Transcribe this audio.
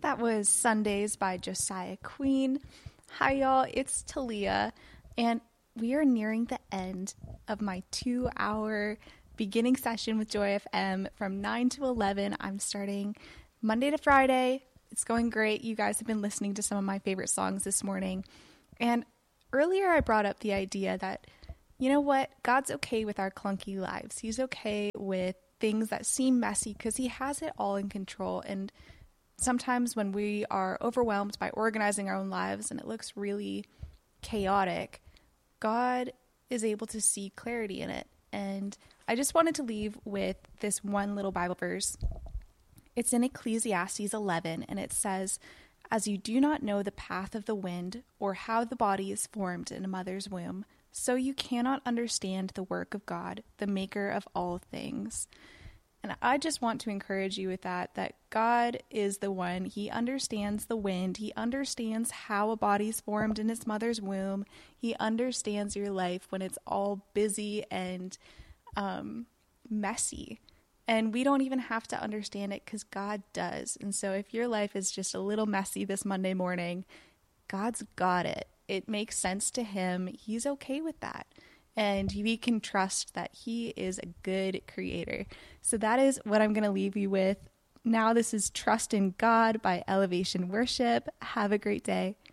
That was Sundays by Josiah Queen. Hi, y'all. It's Talia, and we are nearing the end of my 2-hour beginning session with Joy FM from 9 to 11. I'm starting Monday to Friday. It's going great. You guys have been listening to some of my favorite songs this morning. And earlier I brought up the idea that, you know what? God's okay with our clunky lives. He's okay with things that seem messy because he has it all in control. And sometimes when we are overwhelmed by organizing our own lives and it looks really chaotic, God is able to see clarity in it. And I just wanted to leave with this one little Bible verse. It's in Ecclesiastes 11, and it says, "As you do not know the path of the wind or how the body is formed in a mother's womb, so you cannot understand the work of God, the maker of all things." And I just want to encourage you with that God is the one. He understands the wind. He understands how a body's formed in its mother's womb. He understands your life when it's all busy and messy. And we don't even have to understand it because God does. And so if your life is just a little messy this Monday morning, God's got it. It makes sense to him. He's okay with that. And we can trust that he is a good creator. So that is what I'm going to leave you with. Now this is Trust in God by Elevation Worship. Have a great day.